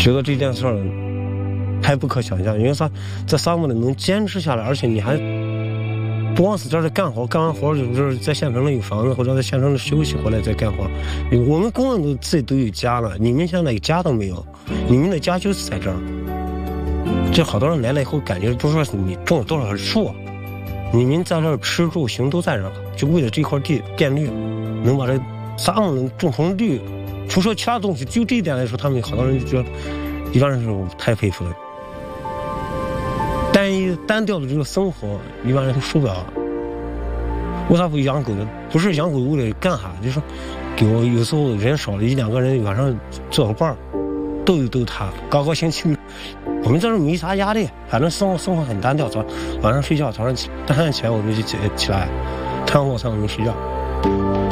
觉得这件事儿太不可想象，因为啥？这啥么的能坚持下来，而且你还不光是在这干活，干完活就是在县城里有房子，或者在县城里休息回来再干活。我们工人都自己都有家了，你们现在家都没有，你们的家就是在这儿。这好多人来了以后，感觉不是说你种了多少树，你们在这儿吃住行都在这儿，就为了这块地电绿，能把这啥么能种成绿。除说其他东西，就这一点来说，他们好多人就觉得，一般人是太佩服了。单调的这个生活，一般人都受不了。为啥不养狗呢？不是养狗为了干啥，就是说，给我有时候人少了1-2个人，晚上做个伴儿，逗一逗他，高高兴兴。我们这儿没啥压力，反正生活很单调。晚上睡觉，早上起来我们就起来，太阳落山我们睡觉。